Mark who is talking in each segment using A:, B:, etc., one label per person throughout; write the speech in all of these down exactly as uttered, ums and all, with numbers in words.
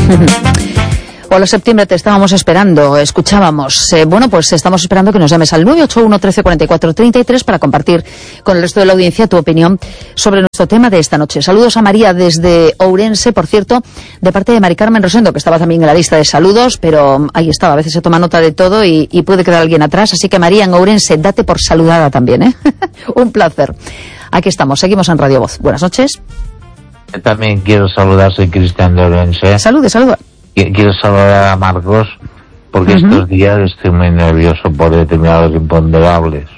A: Hola, septiembre, te estábamos esperando, escuchábamos. Eh, bueno, pues estamos esperando que nos llames al nueve ocho uno, trece, cuarenta y cuatro, treinta y tres para compartir con el resto de la audiencia tu opinión sobre nuestro tema de esta noche. Saludos a María desde Ourense, por cierto, de parte de Mari Carmen Rosendo, que estaba también en la lista de saludos, pero ahí estaba, a veces se toma nota de todo y, y puede quedar alguien atrás. Así que María, en Ourense, date por saludada también, ¿eh? Un placer. Aquí estamos, seguimos en Radio Voz. Buenas noches.
B: Yo también quiero saludar, soy Cristian de Ourense.
A: Salude, saluda.
B: Quiero saludar a Marcos, porque uh-huh. estos días estoy muy nervioso por determinados imponderables.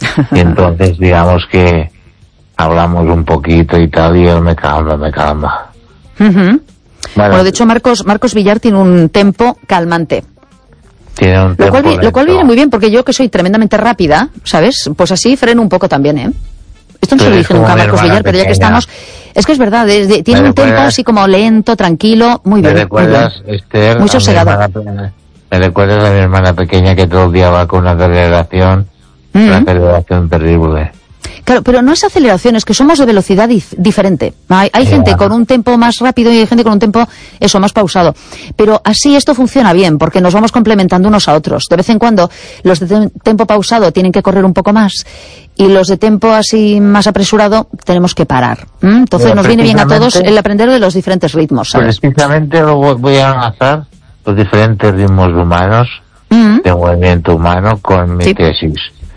B: Y entonces, digamos que hablamos un poquito y tal, y él me calma, me calma.
A: Uh-huh. Bueno, bueno, de hecho, Marcos Marcos Villar tiene un tempo calmante.
B: Tiene un
A: lo,
B: tempo
A: cual, lo cual viene muy bien, porque yo que soy tremendamente rápida, ¿sabes? Pues así freno un poco también, ¿eh? Esto no se lo dice nunca a Marcos Villar, pero ya que estamos... Es que es verdad, de, de, tiene un tempo así como lento, tranquilo, muy bien.
B: ¿Me recuerdas,
A: muy bien.
B: Esther,
A: muy sosegado?
B: Hermana, me recuerdas a mi hermana pequeña que todo el día va con una aceleración, mm. una aceleración terrible.
A: Claro, pero no es aceleración, es que somos de velocidad dif diferente. Hay, hay gente con un tempo más rápido y hay gente con un tempo, eso, más pausado. Pero así esto funciona bien, porque nos vamos complementando unos a otros. De vez en cuando los de tempo pausado tienen que correr un poco más y los de tempo así más apresurado tenemos que parar. ¿Mm? Entonces nos viene bien a todos el aprender de los diferentes ritmos, ¿sabes?
B: Precisamente lo voy a enlazar los diferentes ritmos humanos, ¿Mm? de movimiento humano, con mi sí. tesis.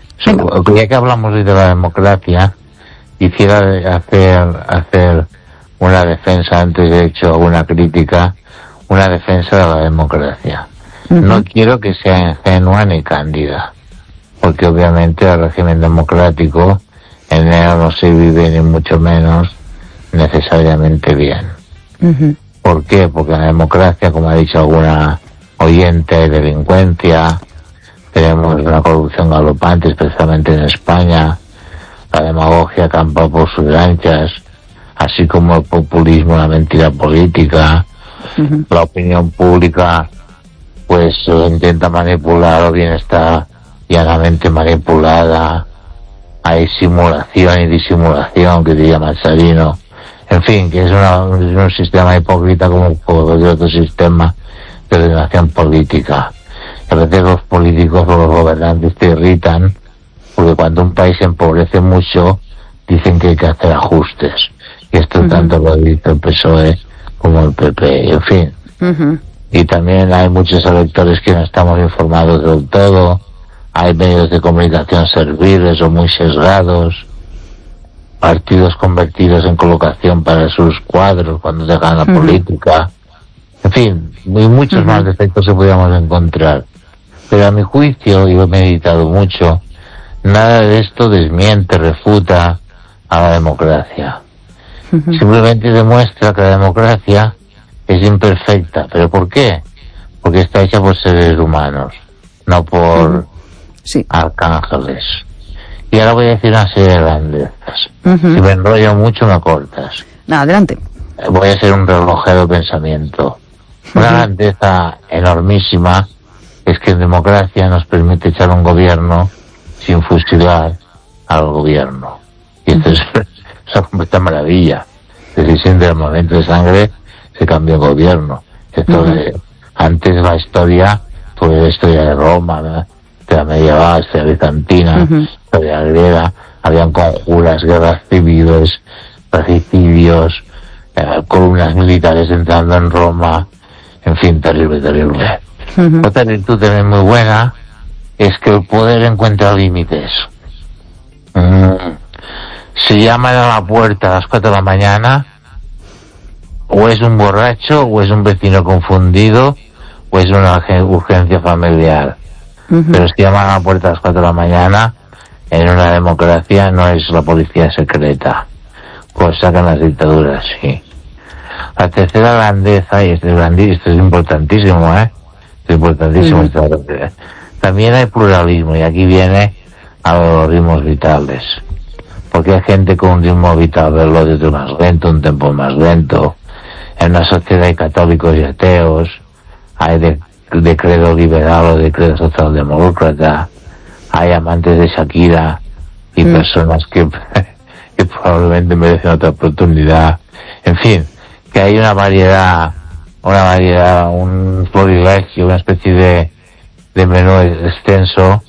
B: So, ya que hablamos hoy de la democracia, quisiera hacer hacer una defensa, antes he hecho una crítica, una defensa de la democracia. Uh-huh. No quiero que sea ingenua ni cándida, porque obviamente el régimen democrático en él no se vive ni mucho menos necesariamente bien. Uh-huh. ¿Por qué? Porque la democracia, como ha dicho alguna oyente, hay delincuencia, tenemos una corrupción galopante, especialmente en España, la demagogia campa por sus anchas, así como el populismo, la mentira política, uh-huh. la opinión pública, pues lo intenta manipular o bien está llanamente manipulada, hay simulación y disimulación, que diría Mazzarino, en fin, que es, una, es un sistema hipócrita como cualquier otro sistema de dominación política. A veces los políticos o los gobernantes te irritan porque cuando un país se empobrece mucho dicen que hay que hacer ajustes, y esto uh-huh. tanto lo dice el P S O E como el P P, en fin. Uh-huh. Y también hay muchos electores que no estamos informados del todo, hay medios de comunicación serviles o muy sesgados, partidos convertidos en colocación para sus cuadros cuando dejan la uh-huh. política, en fin, y muchos uh-huh. más defectos que podríamos encontrar. Pero a mi juicio, y lo he meditado mucho, nada de esto desmiente, refuta a la democracia. Uh-huh. Simplemente demuestra que la democracia es imperfecta. ¿Pero por qué? Porque está hecha por seres humanos, no por uh-huh. sí. arcángeles. Y ahora voy a decir una serie de grandezas. Uh-huh. Si me enrollo mucho, me cortas.
A: No, adelante.
B: Voy a ser un relojero pensamiento. Una uh-huh. grandeza enormísima es que en democracia nos permite echar un gobierno sin fusilar al gobierno. Y esto es una completa maravilla. Es decir, sin derramamiento de sangre se cambia el gobierno. Esto uh-huh. de, antes la historia, pues la historia de Roma, ¿verdad? De la medieval, la historia bizantina, uh-huh. la historia griega, habían conjuras, guerras civiles, regicidios, eh, columnas militares entrando en Roma, en fin, terrible, terrible. Uh-huh. Otra virtud también muy buena es que el poder encuentra límites. Mm. Se llaman a la puerta a las cuatro de la mañana, o es un borracho, o es un vecino confundido, o es una urgencia familiar. Uh-huh. Pero si llaman a la puerta a las cuatro de la mañana, en una democracia no es la policía secreta, cosa que en las dictaduras sí. La tercera grandeza, y esto es, grandísimo, esto es importantísimo, ¿eh? Es importantísimo. Uh-huh. También hay pluralismo, y aquí viene a los ritmos vitales, porque hay gente con un ritmo vital veloz más lento, un tempo más lento. En una sociedad hay católicos y ateos, hay de, de credo liberal o de credo socialdemócrata, hay amantes de Shakira y uh-huh. personas que, que probablemente merecen otra oportunidad, en fin, que hay una variedad una variedad, un florilegio, una especie de, de menú extenso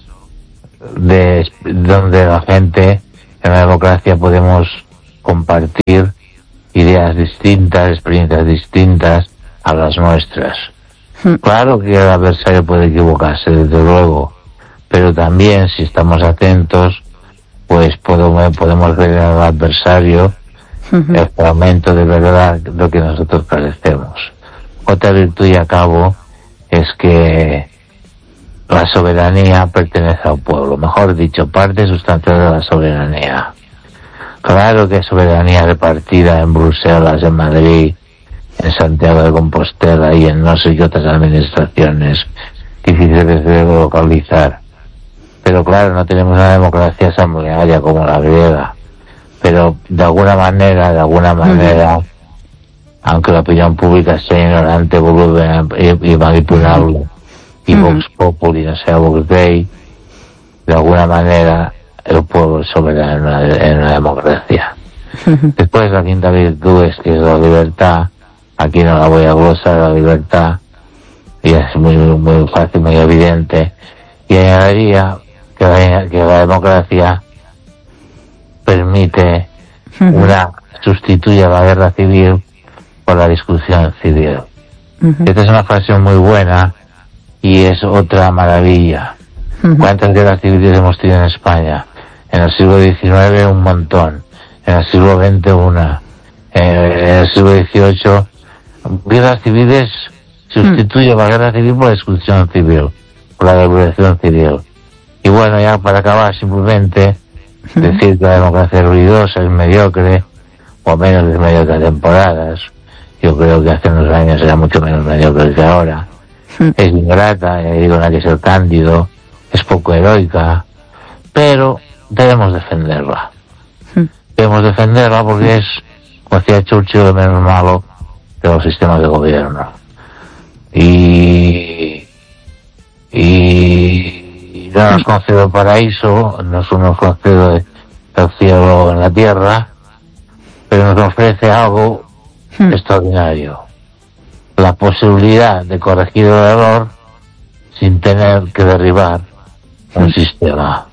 B: de donde la gente en la democracia podemos compartir ideas distintas, experiencias distintas a las nuestras. Hmm. Claro que el adversario puede equivocarse, desde luego, pero también si estamos atentos, pues podemos, podemos ver en el adversario uh-huh. el fragmento de verdad de lo que nosotros carecemos. Otra virtud y acabo es que la soberanía pertenece al pueblo, mejor dicho, parte sustancial de la soberanía. Claro que hay soberanía repartida en Bruselas, en Madrid, en Santiago de Compostela y en no sé qué otras administraciones difíciles de localizar. Pero claro, no tenemos una democracia asamblearia como la griega. Pero de alguna manera, de alguna manera, uh-huh. aunque la opinión pública sea ignorante, voluble y, y manipulable, uh-huh. y Vox Populi no sea Vox Dei, de alguna manera el pueblo es soberano en una, en una democracia. Uh-huh. Después la quinta virtud es que es la libertad. Aquí no la voy a glosar, la libertad, y es muy, muy fácil, muy evidente. Y añadiría que la, que la democracia permite uh-huh. una, sustituye a la guerra civil por la discusión civil. Uh-huh. Esta es una frase muy buena y es otra maravilla. Uh-huh. ¿Cuántas guerras civiles hemos tenido en España? En el siglo diecinueve un montón, en el siglo veinte una, en el siglo dieciocho guerras civiles sustituye uh-huh. la guerra civil por la discusión civil, por la revolución civil. Y bueno, ya para acabar, simplemente uh-huh. decir que la democracia es ruidosa, es mediocre, o menos de mediocre temporadas. Yo creo que hace unos años era mucho menos mediocre que ahora. Uh-huh. Es ingrata, digo, no hay que ser cándido, es poco heroica, pero debemos defenderla. Uh-huh. Debemos defenderla porque es, como decía Churchill, de menos malo de los sistemas de gobierno. Y... y no nos concede el paraíso, no nos concede el cielo en la tierra, pero nos ofrece algo hmm. extraordinario. La posibilidad de corregir el error sin tener que derribar un hmm. sistema.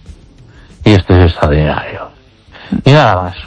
B: Y esto es extraordinario. Y nada más.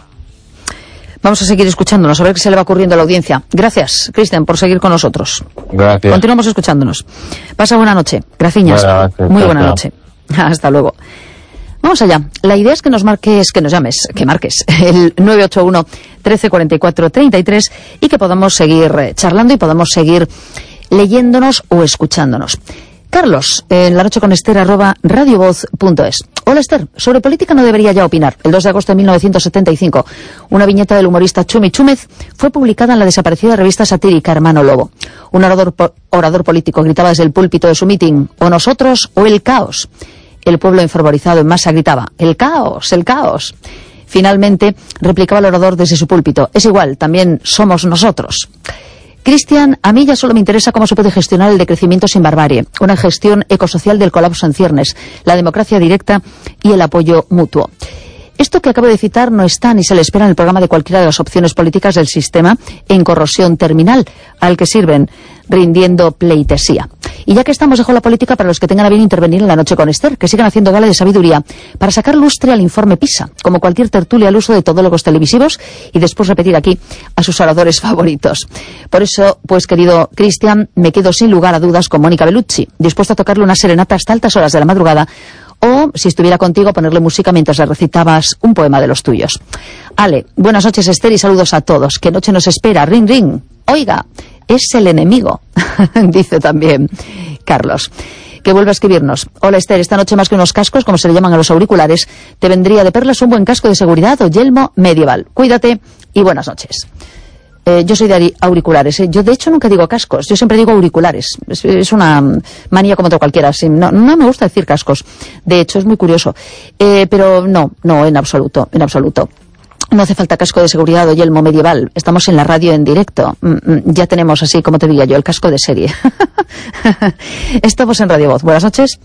A: Vamos a seguir escuchándonos, a ver qué se le va ocurriendo a la audiencia. Gracias, Cristian, por seguir con nosotros.
B: Gracias.
A: Continuamos escuchándonos. Pasa buena noche. Graciñas. Buena noche. Muy buena noche. Hasta luego. Vamos allá. La idea es que nos marques, que nos llames, que marques el nueve ocho uno, trece cuarenta y cuatro, treinta y tres y que podamos seguir charlando y podamos seguir leyéndonos o escuchándonos. Carlos, en la noche con Esther, arroba radiovoz punto es. Hola Esther, sobre política no debería ya opinar. El dos de agosto de mil novecientos setenta y cinco, una viñeta del humorista Chumi Chúmez fue publicada en la desaparecida revista satírica Hermano Lobo. Un orador, orador político gritaba desde el púlpito de su mitin, o nosotros o el caos. El pueblo enfervorizado en masa gritaba, el caos, el caos. Finalmente, replicaba el orador desde su púlpito, es igual, también somos nosotros. Cristian, a mí ya solo me interesa cómo se puede gestionar el decrecimiento sin barbarie, una gestión ecosocial del colapso en ciernes, la democracia directa y el apoyo mutuo. Esto que acabo de citar no está ni se le espera en el programa de cualquiera de las opciones políticas del sistema en corrosión terminal, al que sirven rindiendo pleitesía. Y ya que estamos, dejo la política para los que tengan a bien intervenir en la noche con Esther, que sigan haciendo gala de sabiduría para sacar lustre al informe PISA, como cualquier tertulia al uso de todólogos televisivos y después repetir aquí a sus oradores favoritos. Por eso, pues querido Cristian, me quedo sin lugar a dudas con Mónica Bellucci, dispuesta a tocarle una serenata hasta altas horas de la madrugada, o, si estuviera contigo, ponerle música mientras le recitabas un poema de los tuyos. Ale, buenas noches Esther y saludos a todos. ¿Qué noche nos espera? Ring, ring. Oiga, es el enemigo, dice también Carlos, que vuelve a escribirnos. Hola Esther, esta noche más que unos cascos, como se le llaman a los auriculares, te vendría de perlas un buen casco de seguridad o yelmo medieval. Cuídate y buenas noches. Eh, yo soy de auriculares, ¿eh? Yo de hecho nunca digo cascos, yo siempre digo auriculares. Es, es una manía como otra cualquiera. Sí, no, no me gusta decir cascos, de hecho es muy curioso. Eh, pero no, no, en absoluto, en absoluto. No hace falta casco de seguridad o yelmo medieval. Estamos en la radio en directo. Ya tenemos, así como te diría yo, el casco de serie. Estamos en Radio Voz. Buenas noches.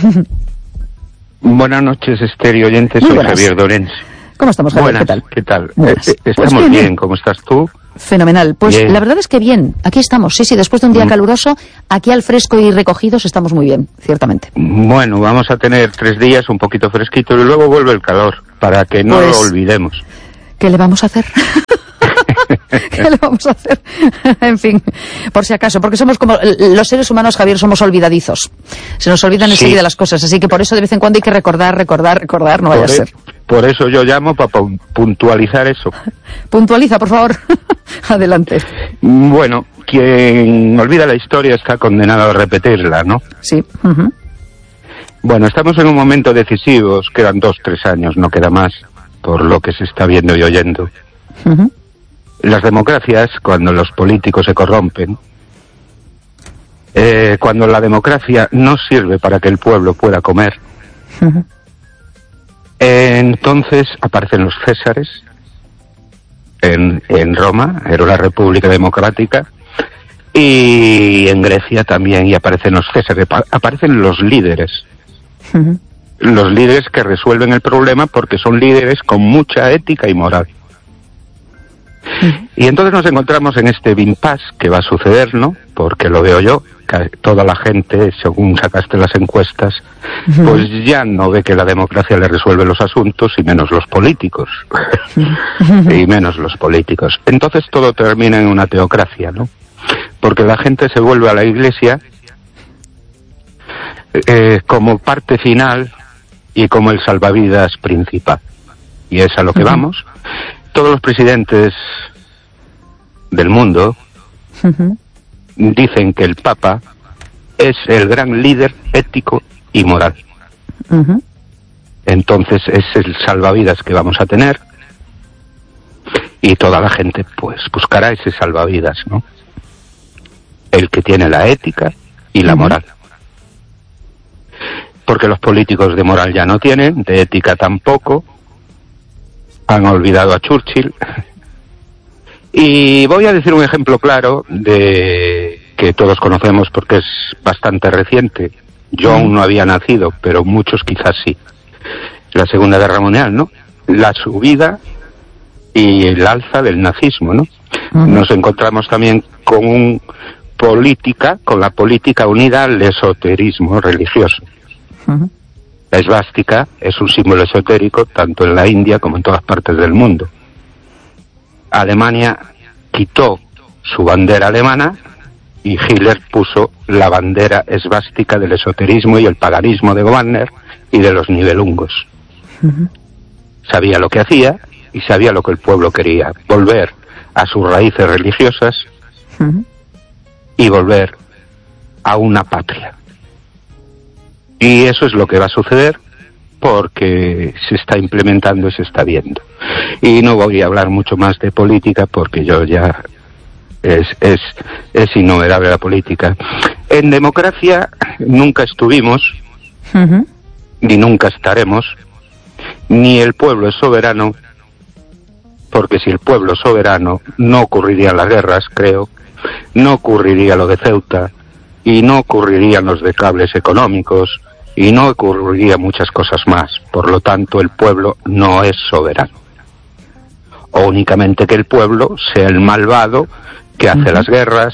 C: Buenas noches, Esther y oyentes. Soy Javier Dorense.
A: ¿Cómo estamos, Javier?
C: Buenas,
A: ¿Qué tal?
C: ¿Qué tal?
A: Eh,
C: estamos pues bien, bien. ¿Cómo estás tú?
A: Fenomenal. Pues
C: bien.
A: La verdad es que bien, aquí estamos. Sí, sí, después de un día mm. caluroso, aquí al fresco y recogidos estamos muy bien, ciertamente.
C: Bueno, vamos a tener tres días un poquito fresquitos y luego vuelve el calor, para que no pues, lo olvidemos.
A: ¿Qué le vamos a hacer? ¿Qué le vamos a hacer? En fin, por si acaso, porque somos como los seres humanos, Javier, somos olvidadizos. Se nos olvidan enseguida sí. las cosas, así que por eso de vez en cuando hay que recordar, recordar, recordar, no vaya
C: por
A: a ser.
C: E- por eso yo llamo para puntualizar eso.
A: Puntualiza, por favor. Adelante.
C: Bueno, quien olvida la historia está condenado a repetirla, ¿no?
A: Sí. Uh-huh.
C: Bueno, estamos en un momento decisivo, quedan dos, tres años, no queda más, por lo que se está viendo y oyendo. Uh-huh. Las democracias, cuando los políticos se corrompen, eh, cuando la democracia no sirve para que el pueblo pueda comer, uh-huh. eh, entonces aparecen los Césares. En, en Roma, era la República Democrática, y en Grecia también, y aparecen los Césares, aparecen los líderes. Uh-huh. Los líderes que resuelven el problema porque son líderes con mucha ética y moral. Uh-huh. Y entonces nos encontramos en este impasse que va a suceder, ¿no? Porque lo veo yo, que toda la gente, según sacaste las encuestas, uh-huh. pues ya no ve que la democracia le resuelve los asuntos, y menos los políticos. Uh-huh. Y menos los políticos. Entonces todo termina en una teocracia, ¿no? Porque la gente se vuelve a la iglesia eh, como parte final y como el salvavidas principal. Y es a lo que uh-huh. vamos. Todos los presidentes del mundo uh-huh. dicen que el Papa es el gran líder ético y moral. Uh-huh. Entonces es el salvavidas que vamos a tener, y toda la gente pues buscará ese salvavidas, ¿no? El que tiene la ética y la uh-huh. moral. Porque los políticos de moral ya no tienen, de ética tampoco. Han olvidado a Churchill. Y voy a decir un ejemplo claro de que todos conocemos porque es bastante reciente. Yo aún no había nacido, pero muchos quizás sí. La Segunda Guerra Mundial, ¿no? La subida y el alza del nazismo, ¿no? Uh-huh. Nos encontramos también con un política, con la política unida al esoterismo religioso. Uh-huh. La esvástica es un símbolo esotérico tanto en la India como en todas partes del mundo. Alemania quitó su bandera alemana y Hitler puso la bandera esvástica del esoterismo y el paganismo de Wagner y de los nibelungos. Uh-huh. Sabía lo que hacía y sabía lo que el pueblo quería: volver a sus raíces religiosas uh-huh. y volver a una patria. Y eso es lo que va a suceder porque se está implementando y se está viendo. Y no voy a hablar mucho más de política porque yo ya es, es, es innumerable la política. En democracia nunca estuvimos, uh-huh. ni nunca estaremos, ni el pueblo es soberano, porque si el pueblo es soberano no ocurrirían las guerras, creo, no ocurriría lo de Ceuta, y no ocurrirían los decables económicos, y no ocurriría muchas cosas más. Por lo tanto, el pueblo no es soberano. O únicamente que el pueblo sea el malvado que hace uh-huh. las guerras,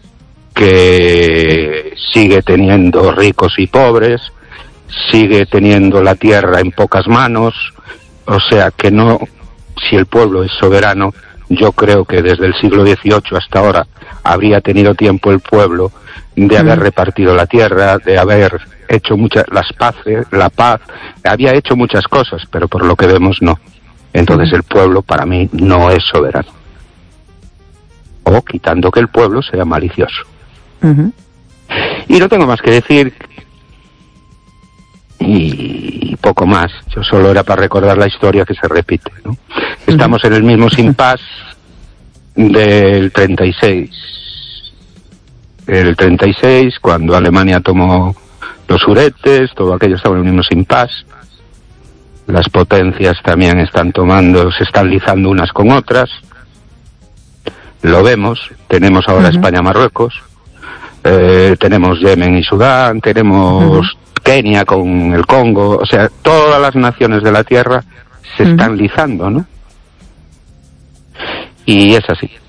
C: que sigue teniendo ricos y pobres, sigue teniendo la tierra en pocas manos. O sea que no, si el pueblo es soberano, yo creo que desde el siglo dieciocho hasta ahora habría tenido tiempo el pueblo de haber repartido la tierra, de haber hecho muchas, las paces, la paz, había hecho muchas cosas, pero por lo que vemos no. Entonces el pueblo para mí no es soberano. O quitando que el pueblo sea malicioso. Uh-huh. Y no tengo más que decir, y poco más. Yo solo era para recordar la historia que se repite, ¿no? Uh-huh. Estamos en el mismo impasse del treinta y seis. El treinta y seis, cuando Alemania tomó los Sudetes, todo aquello estaba en el mismo impasse. Las potencias también están tomando, se están lizando unas con otras. Lo vemos, tenemos ahora uh-huh. España-Marruecos, eh, tenemos Yemen y Sudán, tenemos uh-huh. Kenia con el Congo, o sea, todas las naciones de la Tierra se uh-huh. están lizando, ¿no? Y es así.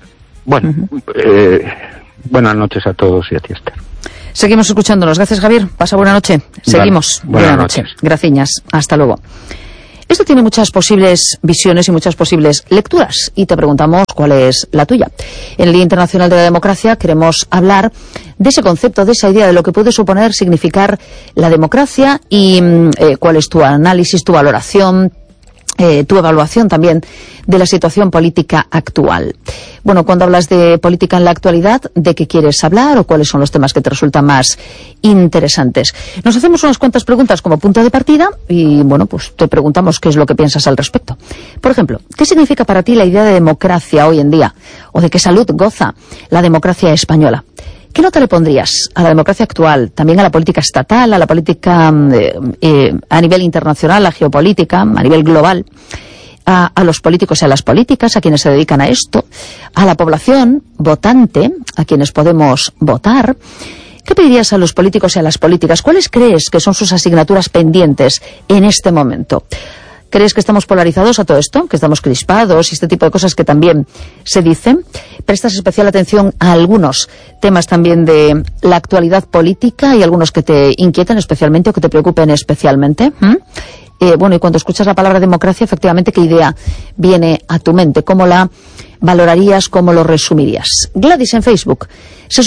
C: Bueno, uh-huh. eh, buenas noches a todos y a ti, Esther.
A: Seguimos escuchándonos. Gracias, Javier. Pasa buena noche. Seguimos.
C: Vale. Buenas, buenas noches. Noche.
A: Graciñas. Hasta luego. Esto tiene muchas posibles visiones y muchas posibles lecturas, y te preguntamos cuál es la tuya. En el Día Internacional de la Democracia queremos hablar de ese concepto, de esa idea de lo que puede suponer, significar la democracia y eh, cuál es tu análisis, tu valoración, Eh, tu evaluación también de la situación política actual. Bueno, cuando hablas de política en la actualidad, ¿de qué quieres hablar o cuáles son los temas que te resultan más interesantes? Nos hacemos unas cuantas preguntas como punto de partida y, bueno, pues te preguntamos qué es lo que piensas al respecto. Por ejemplo, ¿qué significa para ti la idea de democracia hoy en día? ¿O de qué salud goza la democracia española? ¿Qué nota le pondrías a la democracia actual, también a la política estatal, a la política eh, eh, a nivel internacional, a la geopolítica, a nivel global, a, a los políticos y a las políticas, a quienes se dedican a esto, a la población votante, a quienes podemos votar? ¿Qué pedirías a los políticos y a las políticas? ¿Cuáles crees que son sus asignaturas pendientes en este momento? ¿Crees que estamos polarizados a todo esto? ¿Que estamos crispados y este tipo de cosas que también se dicen? ¿Prestas especial atención a algunos temas también de la actualidad política y algunos que te inquietan especialmente o que te preocupen especialmente? ¿Mm? Eh, bueno, y cuando escuchas la palabra democracia, efectivamente, ¿qué idea viene a tu mente? ¿Cómo la valorarías? ¿Cómo lo resumirías? Gladys en Facebook. Se